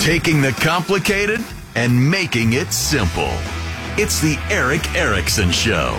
taking the complicated and making it simple. It's the Erick Erickson Show.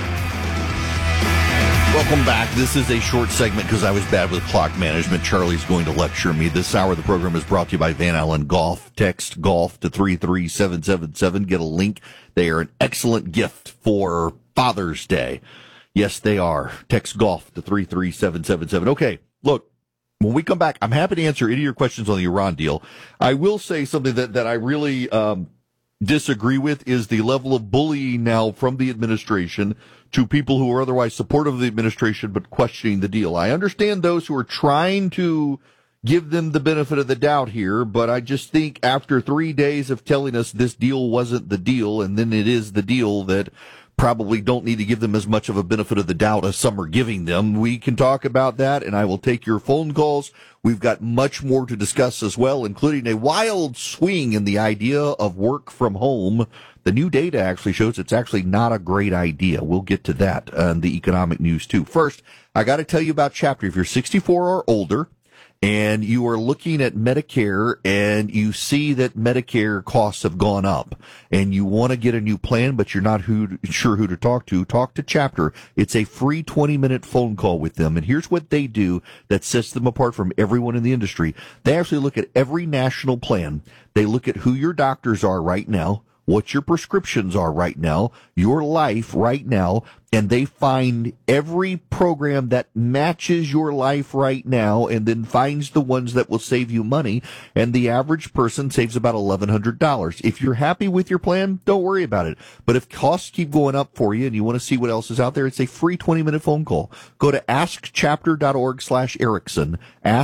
Welcome back. This is a short segment because I was bad with clock management. Charlie's going to lecture me. This hour of the program is brought to you by Van Allen Golf. Text golf to 33777. Get a link. They are an excellent gift for Father's Day. Yes, they are. Text golf to 33777. Okay, look, when we come back, I'm happy to answer any of your questions on the Iran deal. I will say something that I really disagree with is the level of bullying now from the administration to people who are otherwise supportive of the administration but questioning the deal. I understand those who are trying to give them the benefit of the doubt here, but I just think after 3 days of telling us this deal wasn't the deal and then it is the deal, that probably don't need to give them as much of a benefit of the doubt as some are giving them. We can talk about that, and I will take your phone calls. We've got much more to discuss as well, including a wild swing in the idea of work from home. The new data actually shows it's actually not a great idea. We'll get to that on the economic news, too. First, I got to tell you about Chapter. If you're 64 or older, and you are looking at Medicare and you see that Medicare costs have gone up and you want to get a new plan, but you're not sure who to talk to Chapter. It's a free 20-minute phone call with them. And here's what they do that sets them apart from everyone in the industry. They actually look at every national plan. They look at who your doctors are right now, what your prescriptions are right now, your life right now, and they find every program that matches your life right now and then finds the ones that will save you money, and the average person saves about $1,100. If you're happy with your plan, don't worry about it. But if costs keep going up for you and you want to see what else is out there, it's a free 20-minute phone call. Go to askchapter.org/Erickson,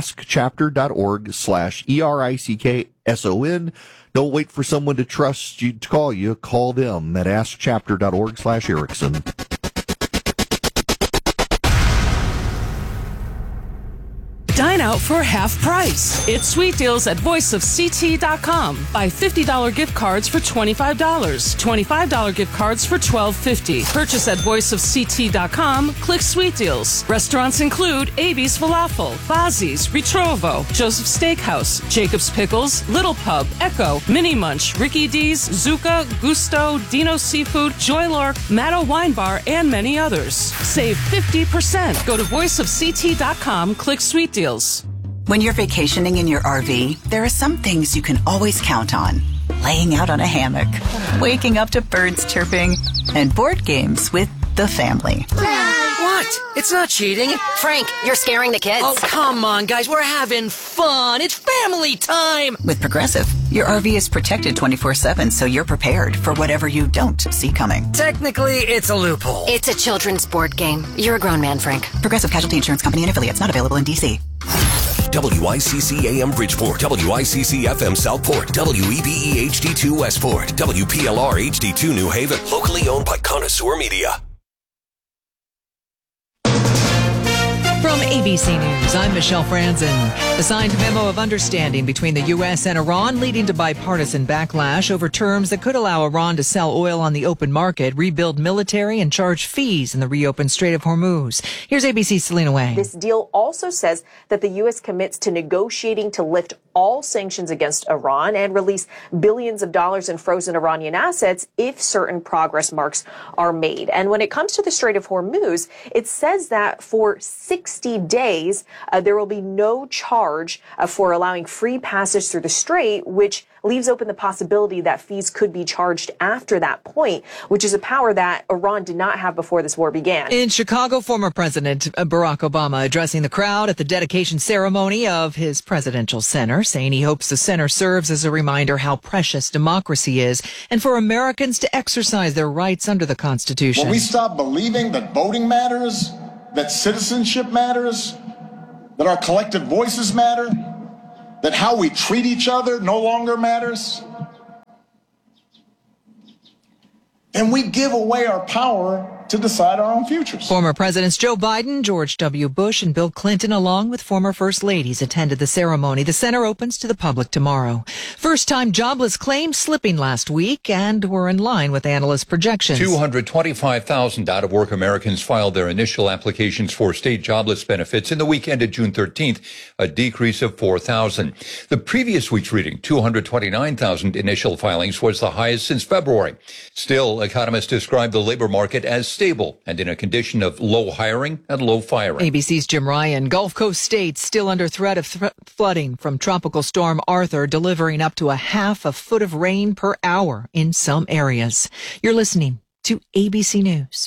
askchapter.org/ERICKSON. Don't wait for someone to trust you to call you. Call them at askchapter.org/Erickson. Dine out for half price. It's sweet deals at voiceofct.com. Buy $50 gift cards for $25. $25 gift cards for $12.50. Purchase at voiceofct.com. Click sweet deals. Restaurants include Abe's Falafel, Bazzi's, Ritrovo, Joseph's Steakhouse, Jacob's Pickles, Little Pub, Echo, Mini Munch, Ricky D's, Zuka, Gusto, Dino Seafood, Joy Lark, Maddo Wine Bar, and many others. Save 50%. Go to voiceofct.com. Click sweet deals. When you're vacationing in your RV, there are some things you can always count on. Laying out on a hammock, waking up to birds chirping, and board games with the family. What? It's not cheating. Frank, you're scaring the kids. Oh, come on, guys. We're having fun. It's family time. With Progressive, your RV is protected 24/7, so you're prepared for whatever you don't see coming. Technically, it's a loophole. It's a children's board game. You're a grown man, Frank. Progressive Casualty Insurance Company and affiliates, not available in D.C. WICC AM Bridgeport, WICC FM Southport, WEBE HD2 Westport, WPLR HD2 New Haven. Locally owned by Connoisseur Media. From ABC News, I'm Michelle Franzen. The signed memo of understanding between the U.S. and Iran leading to bipartisan backlash over terms that could allow Iran to sell oil on the open market, rebuild military, and charge fees in the reopened Strait of Hormuz. Here's ABC's Selena Wang. This deal also says that the U.S. commits to negotiating to lift all sanctions against Iran and release billions of dollars in frozen Iranian assets if certain progress marks are made. And when it comes to the Strait of Hormuz, it says that for 60 days, there will be no charge for allowing free passage through the strait, which leaves open the possibility that fees could be charged after that point, which is a power that Iran did not have before this war began. In Chicago, former President Barack Obama addressing the crowd at the dedication ceremony of his presidential center, saying he hopes the center serves as a reminder how precious democracy is and for Americans to exercise their rights under the Constitution. When we stop believing that voting matters, that citizenship matters, that our collective voices matter, that how we treat each other no longer matters, then we give away our power to decide our own futures. Former Presidents Joe Biden, George W. Bush, and Bill Clinton, along with former First Ladies, attended the ceremony. The center opens to the public tomorrow. First-time jobless claims slipping last week and were in line with analyst projections. 225,000 out-of-work Americans filed their initial applications for state jobless benefits in the week ended June 13th, a decrease of 4,000. The previous week's reading, 229,000 initial filings, was the highest since February. Still, economists describe the labor market as stable and in a condition of low hiring and low firing. ABC's Jim Ryan. Gulf Coast states still under threat of flooding from Tropical Storm Arthur, delivering up to a half a foot of rain per hour in some areas. You're listening to ABC News.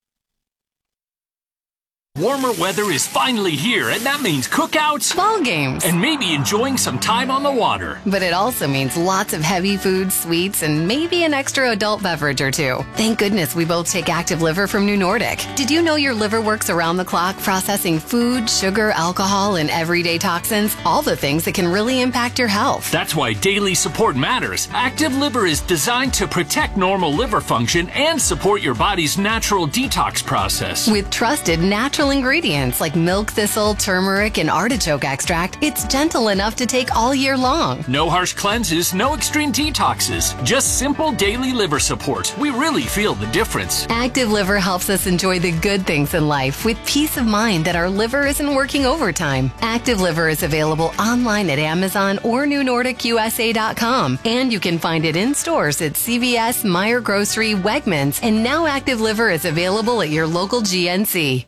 Warmer weather is finally here, and that means cookouts, ball games, and maybe enjoying some time on the water. But it also means lots of heavy food, sweets, and maybe an extra adult beverage or two. Thank goodness we both take Active Liver from New Nordic. Did you know your liver works around the clock processing food, sugar, alcohol, and everyday toxins? All the things that can really impact your health. That's why daily support matters. Active Liver is designed to protect normal liver function and support your body's natural detox process. With trusted natural ingredients like milk thistle, turmeric, and artichoke extract, it's gentle enough to take all year long. No harsh cleanses, no extreme detoxes, just simple daily liver support. We really feel the difference. Active Liver helps us enjoy the good things in life with peace of mind that our liver isn't working overtime. Active Liver is available online at Amazon or NewNordicUSA.com, and you can find it in stores at CVS, Meijer Grocery, Wegmans, and now Active Liver is available at your local GNC.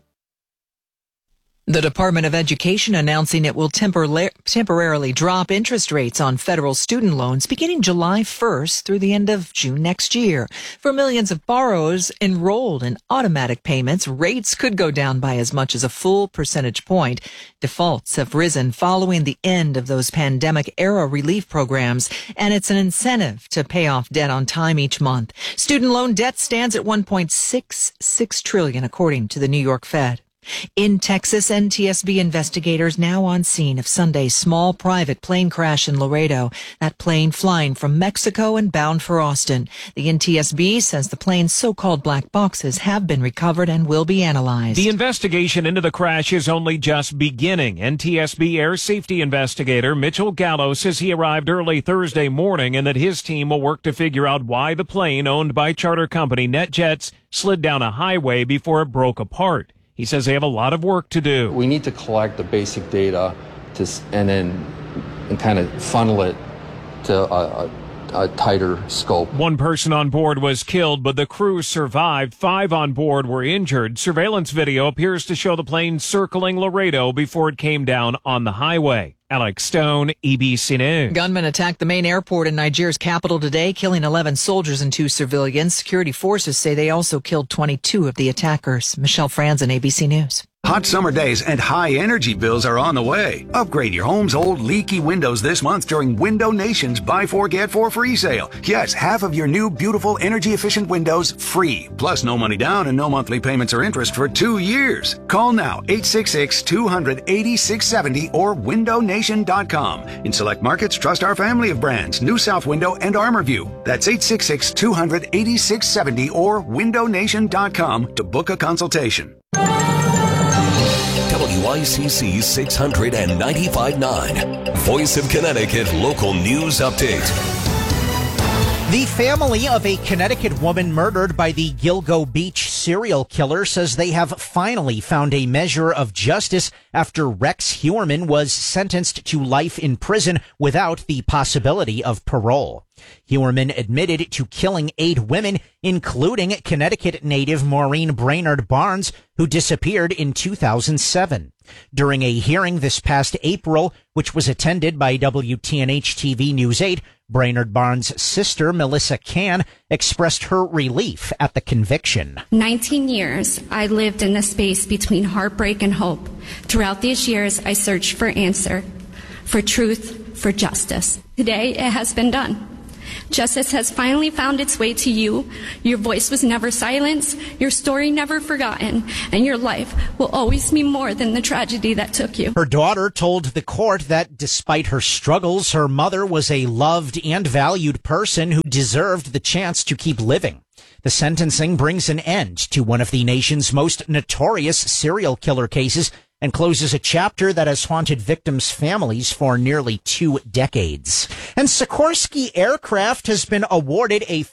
The Department of Education announcing it will temporarily drop interest rates on federal student loans beginning July 1st through the end of June next year. For millions of borrowers enrolled in automatic payments, rates could go down by as much as a full percentage point. Defaults have risen following the end of those pandemic-era relief programs, and it's an incentive to pay off debt on time each month. Student loan debt stands at $1.66 trillion, according to the New York Fed. In Texas, NTSB investigators now on scene of Sunday's small private plane crash in Laredo. That plane flying from Mexico and bound for Austin. The NTSB says the plane's so-called black boxes have been recovered and will be analyzed. The investigation into the crash is only just beginning. NTSB air safety investigator Mitchell Gallo says he arrived early Thursday morning and that his team will work to figure out why the plane owned by charter company NetJets slid down a highway before it broke apart. He says they have a lot of work to do. We need to collect the basic data and kind of funnel it to a tighter scope. One person on board was killed, but the crew survived. 5 on board were injured. Surveillance video appears to show the plane circling Laredo before it came down on the highway. Alex Stone, ABC News. Gunmen attacked the main airport in Nigeria's capital today, killing 11 soldiers and 2 civilians. Security forces say they also killed 22 of the attackers. Michelle Franzen, ABC News. Hot summer days and high energy bills are on the way. Upgrade your home's old leaky windows this month during Window Nation's Buy 4 Get 4 free sale. Yes, half of your new beautiful energy efficient windows free. Plus no money down and no monthly payments or interest for 2 years. Call now 866-200-8670 or windownation.com. In select markets, trust our family of brands, New South Window and ArmorView. That's 866-200-8670 or windownation.com to book a consultation. WICC 695.9, Voice of Connecticut Local News Update. The family of a Connecticut woman murdered by the Gilgo Beach serial killer says they have finally found a measure of justice after Rex Heuermann was sentenced to life in prison without the possibility of parole. Heuermann admitted to killing 8 women, including Connecticut native Maureen Brainerd Barnes, who disappeared in 2007. During a hearing this past April, which was attended by WTNH-TV News 8, Brainerd Barnes' sister, Melissa Cann, expressed her relief at the conviction. 19 years, I lived in the space between heartbreak and hope. Throughout these years, I searched for answer, for truth, for justice. Today, it has been done. Justice has finally found its way to you. Your voice was never silenced, your story never forgotten, and your life will always mean more than the tragedy that took you. Her daughter told the court that despite her struggles, her mother was a loved and valued person who deserved the chance to keep living. The sentencing brings an end to one of the nation's most notorious serial killer cases and closes a chapter that has haunted victims' families for nearly 2 decades. And Sikorsky Aircraft has been awarded a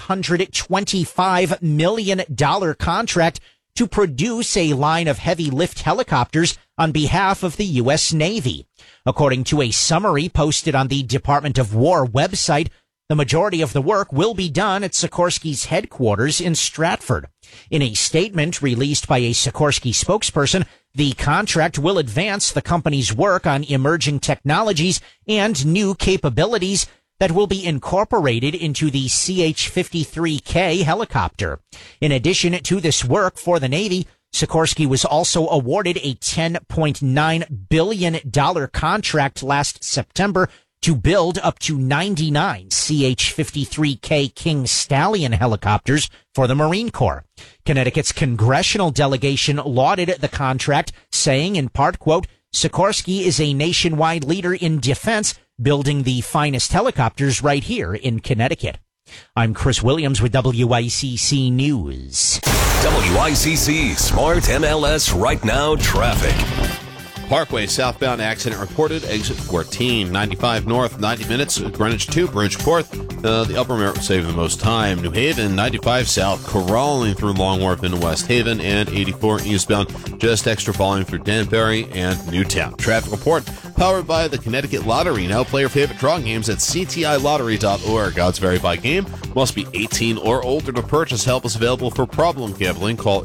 $525 million contract to produce a line of heavy lift helicopters on behalf of the U.S. Navy. According to a summary posted on the Department of War website, the majority of the work will be done at Sikorsky's headquarters in Stratford. In a statement released by a Sikorsky spokesperson, the contract will advance the company's work on emerging technologies and new capabilities that will be incorporated into the CH-53K helicopter. In addition to this work for the Navy, Sikorsky was also awarded a $10.9 billion contract last September to build up to 99 CH-53K King Stallion helicopters for the Marine Corps. Connecticut's congressional delegation lauded the contract, saying in part, quote, Sikorsky is a nationwide leader in defense, building the finest helicopters right here in Connecticut. I'm Chris Williams with WICC News. WICC Smart MLS Right Now Traffic. Parkway southbound accident reported, exit 14, 95 north, 90 minutes, Greenwich to Bridgeport. The upper Merritt saving the most time. New Haven, 95 south, crawling through Long Wharf into West Haven, and 84 eastbound, just extra volume through Danbury and Newtown. Traffic report powered by the Connecticut Lottery. Now play your favorite drawing games at ctilottery.org. Odds vary by game. Must be 18 or older to purchase. Help is available for problem gambling. Call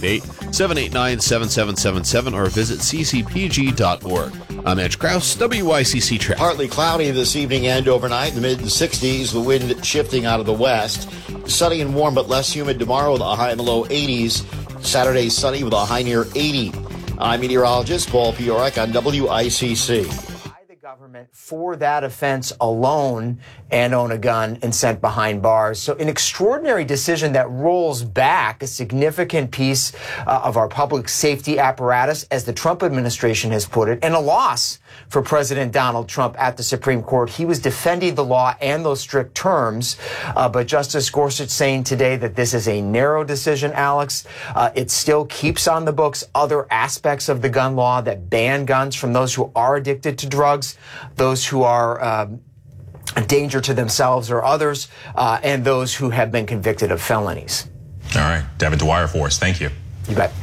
888-789-7777 or visit ccpg.org. I'm Edge Krause, WICC Traffic. Partly cloudy this evening and overnight in the mid-60s. The wind shifting out of the west. Sunny and warm but less humid tomorrow with a high in the low 80s. Saturday sunny with a high near 80. I'm meteorologist Paul Piorek on WICC. Government for that offense alone and own a gun and sent behind bars. So an extraordinary decision that rolls back a significant piece of our public safety apparatus, as the Trump administration has put it, and a loss for President Donald Trump at the Supreme Court. He was defending the law and those strict terms, but Justice Gorsuch saying today that this is a narrow decision, Alex. It still keeps on the books other aspects of the gun law that ban guns from those who are addicted to drugs, those who are a danger to themselves or others, and those who have been convicted of felonies. All right. Devin Dwyer for us. Thank you. You bet.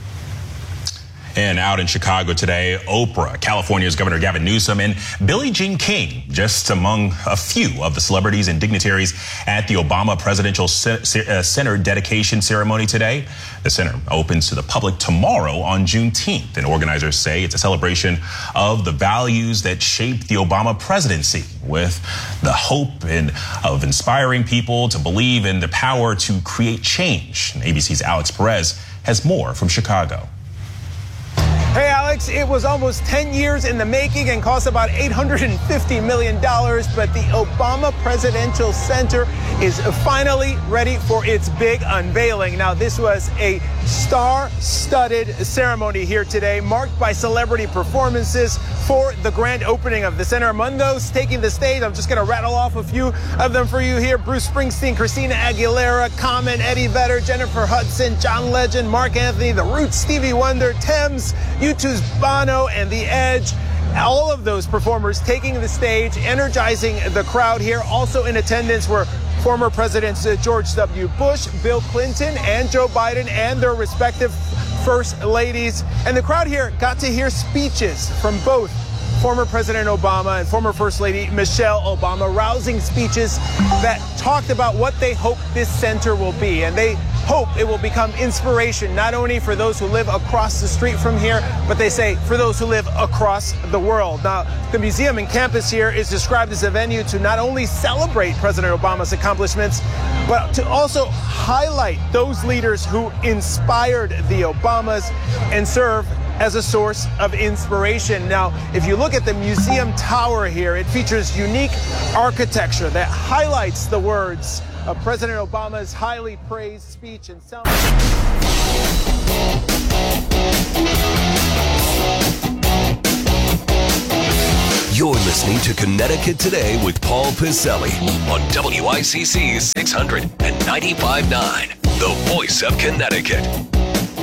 And out in Chicago today, Oprah, California's Governor Gavin Newsom, and Billie Jean King, just among a few of the celebrities and dignitaries at the Obama Presidential Center dedication ceremony today. The center opens to the public tomorrow on Juneteenth, and organizers say it's a celebration of the values that shaped the Obama presidency, with the hope of inspiring people to believe in the power to create change. And ABC's Alex Perez has more from Chicago. Hey, Alex, it was almost 10 years in the making and cost about $850 million, but the Obama Presidential Center is finally ready for its big unveiling. Now, this was a star-studded ceremony here today, marked by celebrity performances for the grand opening of the center. Among those taking the stage, I'm just going to rattle off a few of them for you here. Bruce Springsteen, Christina Aguilera, Common, Eddie Vedder, Jennifer Hudson, John Legend, Mark Anthony, The Roots, Stevie Wonder, Thames, U2's Bono, and The Edge. All of those performers taking the stage, energizing the crowd here. Also in attendance were former Presidents George W. Bush, Bill Clinton, and Joe Biden, and their respective first ladies. And the crowd here got to hear speeches from both former President Obama and former First Lady Michelle Obama, rousing speeches that talked about what they hope this center will be. And they hope it will become inspiration, not only for those who live across the street from here, but they say for those who live across the world. Now, the museum and campus here is described as a venue to not only celebrate President Obama's accomplishments, but to also highlight those leaders who inspired the Obamas and serve as a source of inspiration. Now, if you look at the museum tower here, it features unique architecture that highlights the words of President Obama's highly praised speech and sound. You're listening to Connecticut Today with Paul Piselli on WICC 600 and 95.9, the voice of Connecticut.